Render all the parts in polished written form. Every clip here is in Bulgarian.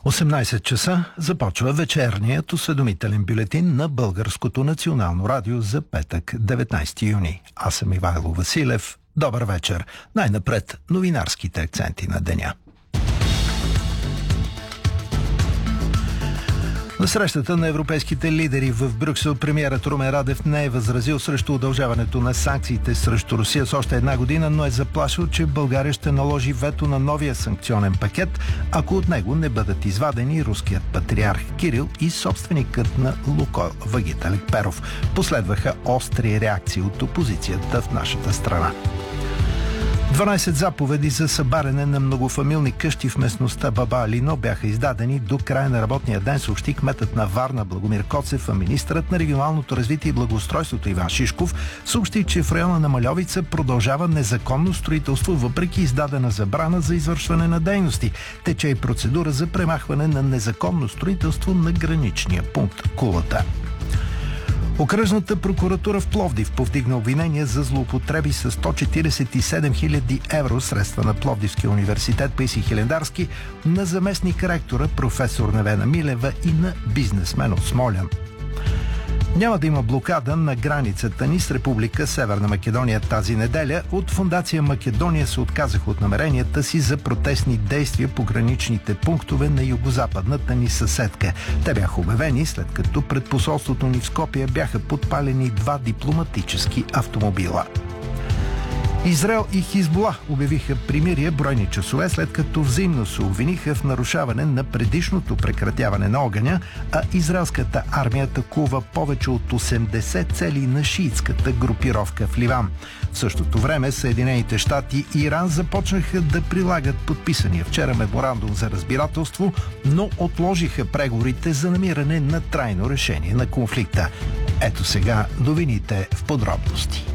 18 часа започва вечерният осведомителен бюлетин на Българското национално радио за петък, 19 юни. Аз съм Ивайло Василев. Добър вечер. Най-напред новинарските акценти на деня. На срещата на европейските лидери в Брюксел премиерът Румен Радев не е възразил срещу удължаването на санкциите срещу Русия с още една година, но е заплашил, че България ще наложи вето на новия санкционен пакет, ако от него не бъдат извадени руският патриарх Кирил и собственикът на Лукойл Вагит Алекперов. Последваха остри реакции от опозицията в нашата страна. 12 заповеди за събаряне на многофамилни къщи в местността Баба Алино бяха издадени до края на работния ден, съобщи кметът на Варна Благомир Коцев, а министърът на регионалното развитие и благоустройството Иван Шишков съобщи, че в района на Мальовица продължава незаконно строителство, въпреки издадена забрана за извършване на дейности. Тече и процедура за премахване на незаконно строителство на граничния пункт Кулата. Окръжната прокуратура в Пловдив повдигна обвинения за злоупотреби с 147 000 евро средства на Пловдивския университет Паисий Хилендарски, на заместник ректора професор Невена Милева и на бизнесмен от Смолян. Няма да има блокада на границата ни с Република Северна Македония тази неделя. От Фондация Македония се отказаха от намеренията си за протестни действия по граничните пунктове на югозападната ни съседка. Те бяха обявени след като пред посолството ни в Скопие бяха подпалени 2 дипломатически автомобила. Израел и Хизбула обявиха примирие броени часове, след като взаимно се обвиниха в нарушаване на предишното прекратяване на огъня, а израелската армия атакува повече от 80 цели на шиитската групировка в Ливан. В същото време Съединените щати и Иран започнаха да прилагат подписания вчера меморандум за разбирателство, но отложиха преговорите за намиране на трайно решение на конфликта. Ето сега новините в подробности.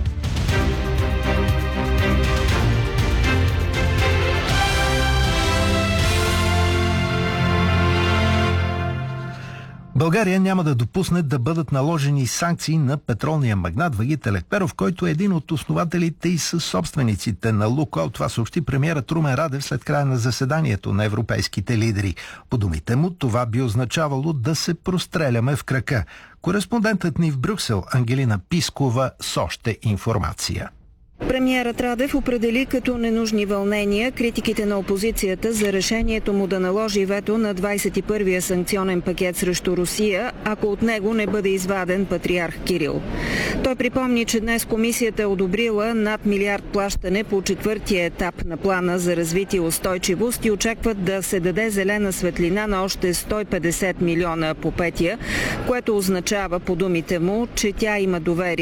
България няма да допусне да бъдат наложени санкции на петролния магнат Вагит Алекперов, който е един от основателите и съсобствениците на Лукойл. Това съобщи премиерът Румен Радев след края на заседанието на европейските лидери. По думите му, това би означавало да се простреляме в крака. Кореспондентът ни в Брюксел Ангелина Пискова с още информация. Премиерът Радев определи като ненужни вълнения критиките на опозицията за решението му да наложи вето на 21-я санкционен пакет срещу Русия, ако от него не бъде изваден патриарх Кирил. Той припомни, че днес комисията е одобрила над милиард плащане по 4-тия етап на плана за развитие и устойчивост и очакват да се даде зелена светлина на още 150 милиона по 5-я, което означава, по думите му, че тя има доверие